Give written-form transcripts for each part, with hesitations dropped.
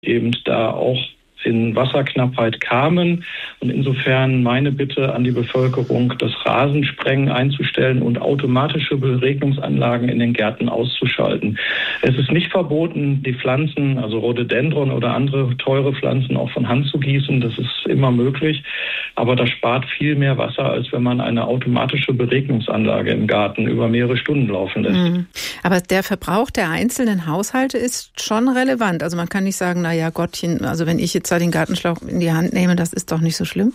eben da auch in Wasserknappheit kamen. Und insofern meine Bitte an die Bevölkerung, das Rasensprengen einzustellen und automatische Beregnungsanlagen in den Gärten auszuschalten. Es ist nicht verboten, die Pflanzen, also Rhododendron oder andere teure Pflanzen auch von Hand zu gießen. Das ist immer möglich. Aber das spart viel mehr Wasser, als wenn man eine automatische Beregnungsanlage im Garten über mehrere Stunden laufen lässt. Aber der Verbrauch der einzelnen Haushalte ist schon relevant. Also man kann nicht sagen, na ja, Gottchen, also wenn ich jetzt den Gartenschlauch in die Hand nehme, das ist doch nicht so schlimm?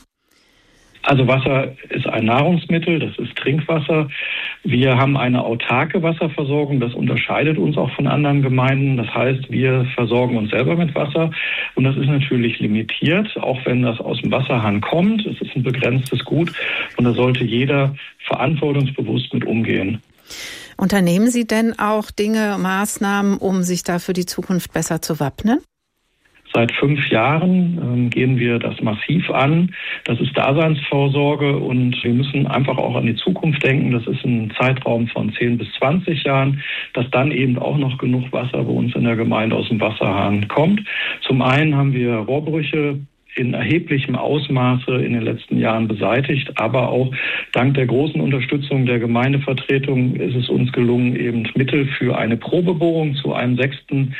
Also Wasser ist ein Nahrungsmittel, das ist Trinkwasser. Wir haben eine autarke Wasserversorgung, das unterscheidet uns auch von anderen Gemeinden. Das heißt, wir versorgen uns selber mit Wasser und das ist natürlich limitiert, auch wenn das aus dem Wasserhahn kommt. Es ist ein begrenztes Gut und da sollte jeder verantwortungsbewusst mit umgehen. Unternehmen Sie denn auch Dinge, Maßnahmen, um sich da für die Zukunft besser zu wappnen? Seit 5 Jahren gehen wir das massiv an. Das ist Daseinsvorsorge und wir müssen einfach auch an die Zukunft denken. Das ist ein Zeitraum von 10 bis 20 Jahren, dass dann eben auch noch genug Wasser bei uns in der Gemeinde aus dem Wasserhahn kommt. Zum einen haben wir Rohrbrüche in erheblichem Ausmaße in den letzten Jahren beseitigt. Aber auch dank der großen Unterstützung der Gemeindevertretung ist es uns gelungen, eben Mittel für eine Probebohrung zu einem 6.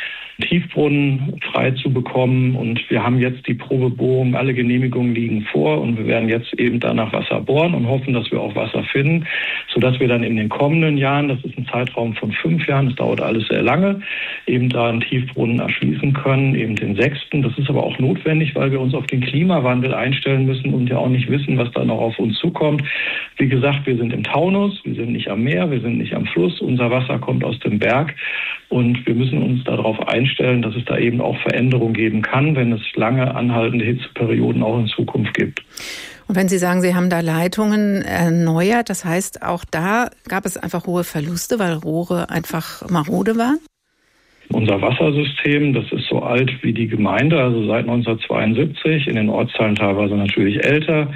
Tiefbrunnen frei zu bekommen. Und wir haben jetzt die Probebohrung, alle Genehmigungen liegen vor und wir werden jetzt eben danach Wasser bohren und hoffen, dass wir auch Wasser finden, sodass wir dann in den kommenden Jahren, das ist ein Zeitraum von 5 Jahren, das dauert alles sehr lange, eben da einen Tiefbrunnen erschließen können, eben den 6. Das ist aber auch notwendig, weil wir uns auf den Klimawandel einstellen müssen und ja auch nicht wissen, was da noch auf uns zukommt. Wie gesagt, wir sind im Taunus, wir sind nicht am Meer, wir sind nicht am Fluss, unser Wasser kommt aus dem Berg und wir müssen uns darauf einstellen, dass es da eben auch Veränderungen geben kann, wenn es lange anhaltende Hitzeperioden auch in Zukunft gibt. Und wenn Sie sagen, Sie haben da Leitungen erneuert, das heißt, auch da gab es einfach hohe Verluste, weil Rohre einfach marode waren? Unser Wassersystem, das ist so alt wie die Gemeinde, also seit 1972, in den Ortsteilen teilweise natürlich älter.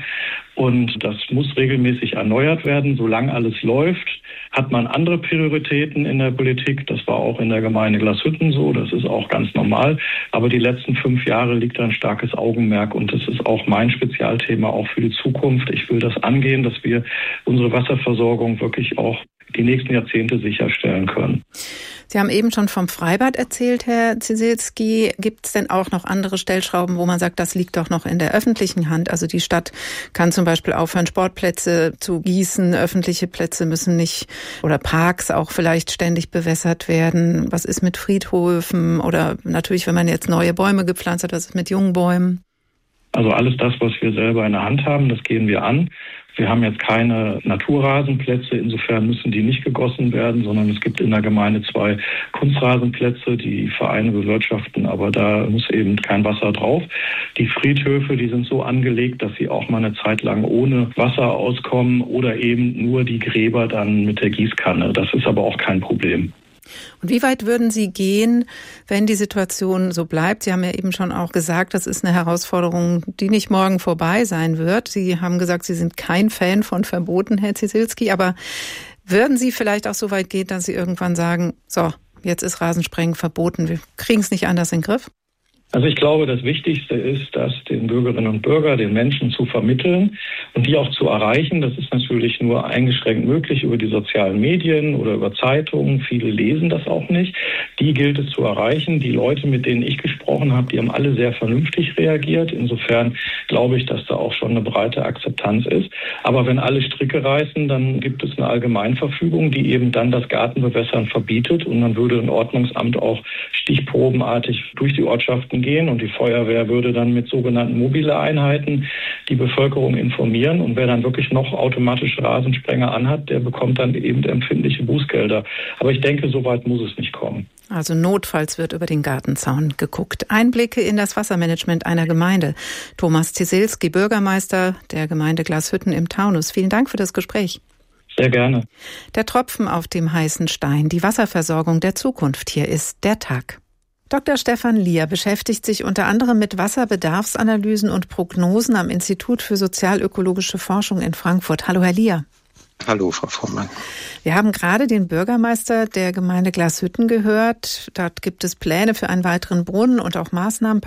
Und das muss regelmäßig erneuert werden. Solange alles läuft, hat man andere Prioritäten in der Politik. Das war auch in der Gemeinde Glashütten so. Das ist auch ganz normal. Aber die letzten 5 Jahre liegt da ein starkes Augenmerk. Und das ist auch mein Spezialthema, auch für die Zukunft. Ich will das angehen, dass wir unsere Wasserversorgung wirklich auch die nächsten Jahrzehnte sicherstellen können. Sie haben eben schon vom Freibad erzählt, Herr Ciesielski. Gibt es denn auch noch andere Stellschrauben, wo man sagt, das liegt doch noch in der öffentlichen Hand? Also die Stadt kann zum Beispiel aufhören, Sportplätze zu gießen. Öffentliche Plätze müssen nicht oder Parks auch vielleicht ständig bewässert werden. Was ist mit Friedhöfen oder natürlich, wenn man jetzt neue Bäume gepflanzt hat, was ist mit jungen Bäumen? Also alles das, was wir selber in der Hand haben, das gehen wir an. Wir haben jetzt keine Naturrasenplätze, insofern müssen die nicht gegossen werden, sondern es gibt in der Gemeinde 2 Kunstrasenplätze, die Vereine bewirtschaften, aber da muss eben kein Wasser drauf. Die Friedhöfe, die sind so angelegt, dass sie auch mal eine Zeit lang ohne Wasser auskommen oder eben nur die Gräber dann mit der Gießkanne. Das ist aber auch kein Problem. Und wie weit würden Sie gehen, wenn die Situation so bleibt? Sie haben ja eben schon auch gesagt, das ist eine Herausforderung, die nicht morgen vorbei sein wird. Sie haben gesagt, Sie sind kein Fan von Verboten, Herr Ciesielski, aber würden Sie vielleicht auch so weit gehen, dass Sie irgendwann sagen, so, jetzt ist Rasensprengen verboten, wir kriegen es nicht anders in den Griff? Also ich glaube, das Wichtigste ist, das den Bürgerinnen und Bürgern, den Menschen zu vermitteln und die auch zu erreichen. Das ist natürlich nur eingeschränkt möglich über die sozialen Medien oder über Zeitungen. Viele lesen das auch nicht. Die gilt es zu erreichen. Die Leute, mit denen ich gesprochen habe, die haben alle sehr vernünftig reagiert. Insofern glaube ich, dass da auch schon eine breite Akzeptanz ist. Aber wenn alle Stricke reißen, dann gibt es eine Allgemeinverfügung, die eben dann das Gartenbewässern verbietet. Und dann würde ein Ordnungsamt auch stichprobenartig durch die Ortschaften gehen und die Feuerwehr würde dann mit sogenannten mobile Einheiten die Bevölkerung informieren und wer dann wirklich noch automatische Rasensprenger anhat, der bekommt dann eben empfindliche Bußgelder. Aber ich denke, so weit muss es nicht kommen. Also notfalls wird über den Gartenzaun geguckt. Einblicke in das Wassermanagement einer Gemeinde. Thomas Ciesielski, Bürgermeister der Gemeinde Glashütten im Taunus. Vielen Dank für das Gespräch. Sehr gerne. Der Tropfen auf dem heißen Stein, die Wasserversorgung der Zukunft. Hier ist der Tag. Dr. Stefan Lier beschäftigt sich unter anderem mit Wasserbedarfsanalysen und Prognosen am Institut für sozialökologische Forschung in Frankfurt. Hallo, Herr Lier. Hallo, Frau Vormann. Wir haben gerade den Bürgermeister der Gemeinde Glashütten gehört. Dort gibt es Pläne für einen weiteren Brunnen und auch Maßnahmen.